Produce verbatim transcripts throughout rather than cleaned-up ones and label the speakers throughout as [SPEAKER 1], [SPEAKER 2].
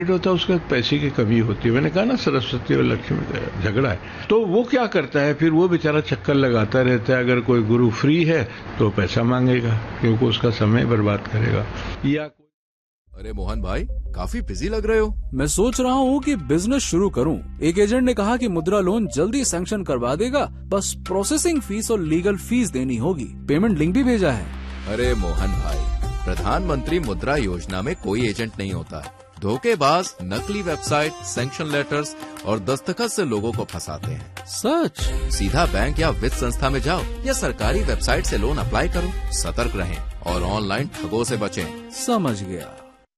[SPEAKER 1] होता है उसका पैसे की कमी होती है। मैंने कहा ना सरस्वती और लक्ष्मी का झगड़ा है। तो वो क्या करता है, फिर वो बेचारा चक्कर लगाता रहता है। अगर कोई गुरु फ्री है तो पैसा मांगेगा क्योंकि उसका समय बर्बाद करेगा। या
[SPEAKER 2] अरे मोहन भाई, काफी बिजी लग रहे हो।
[SPEAKER 3] मैं सोच रहा हूँ कि बिजनेस शुरू करूँ। एक एजेंट ने कहा कि मुद्रा लोन जल्दी सैंक्शन करवा देगा, बस प्रोसेसिंग फीस और लीगल फीस देनी होगी। पेमेंट लिंक भी भेजा है।
[SPEAKER 2] अरे मोहन भाई, प्रधानमंत्री मुद्रा योजना में कोई एजेंट नहीं होता है। धोखेबाज नकली वेबसाइट, सैंक्शन लेटर्स और दस्तखत से लोगों को फंसाते हैं।
[SPEAKER 3] सच? सीधा
[SPEAKER 2] बैंक या वित्त संस्था में जाओ या सरकारी वेबसाइट से लोन अप्लाई करो। सतर्क रहें और ऑनलाइन ठगों से बचें।
[SPEAKER 3] समझ गया।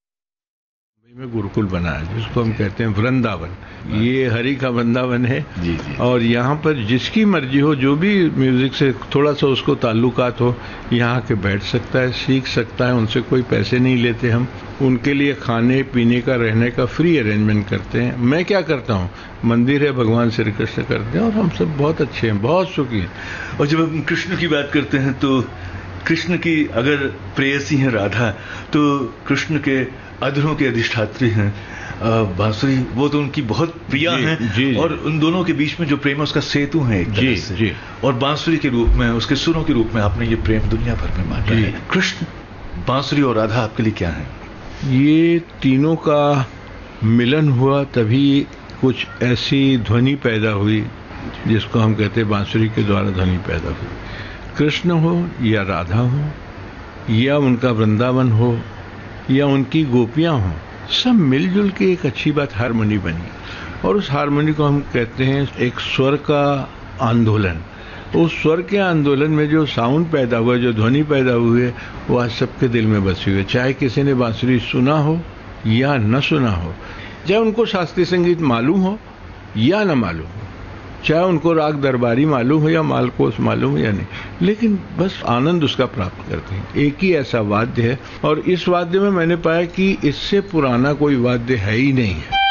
[SPEAKER 1] में गुरुकुल बना है जिसको हम कहते हैं वृंदावन। ये हरि का वृंदावन है जी जी। और यहाँ पर जिसकी मर्जी हो, जो भी म्यूजिक से थोड़ा सा उसको ताल्लुकात हो, यहाँ के बैठ सकता है, सीख सकता है। उनसे कोई पैसे नहीं लेते हम। उनके लिए खाने पीने का, रहने का फ्री अरेंजमेंट करते हैं। मैं क्या करता हूँ, मंदिर है, भगवान श्री कृष्ण करते हैं और हम सब बहुत अच्छे हैं, बहुत सुखी हैं।
[SPEAKER 4] और जब हम कृष्ण की बात करते हैं तो कृष्ण की अगर प्रेयसी है राधा, तो कृष्ण के अधरों के अधिष्ठात्री हैं बांसुरी, वो तो उनकी बहुत प्रिया हैं। और उन दोनों के बीच में जो प्रेम है उसका सेतु है एक तरह से। जी। और बांसुरी के रूप में, उसके सुरों के रूप में आपने ये प्रेम दुनिया भर में बांटा है। कृष्ण, बांसुरी और राधा आपके लिए क्या है?
[SPEAKER 1] ये तीनों का मिलन हुआ, तभी कुछ ऐसी ध्वनि पैदा हुई जिसको हम कहते हैं बांसुरी के द्वारा ध्वनि पैदा हुई। कृष्ण हो या राधा हो या उनका वृंदावन हो या उनकी गोपियां हों, सब मिलजुल के एक अच्छी बात हारमोनी बनी। और उस हारमोनी को हम कहते हैं एक स्वर का आंदोलन। उस स्वर के आंदोलन में जो साउंड पैदा हुआ, जो ध्वनि पैदा हुई है, वो आज सबके दिल में बसी हुई है। चाहे किसी ने बांसुरी सुना हो या न सुना हो, चाहे उनको शास्त्रीय संगीत मालूम हो या न मालूम हो, चाहे उनको राग दरबारी मालूम हो या मालकोस मालूम हो या नहीं, लेकिन बस आनंद उसका प्राप्त करते हैं। एक ही ऐसा वाद्य है और इस वाद्य में मैंने पाया कि इससे पुराना कोई वाद्य है ही नहीं है।